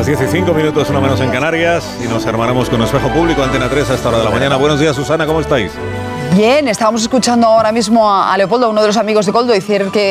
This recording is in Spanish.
Las 10:05, una menos en Canarias, y nos hermanamos con Espejo Público, Antena 3 a esta hora de la mañana. Buenos días, Susana, ¿cómo estáis? Bien, estábamos escuchando ahora mismo a Leopoldo, uno de los amigos de Koldo, decir que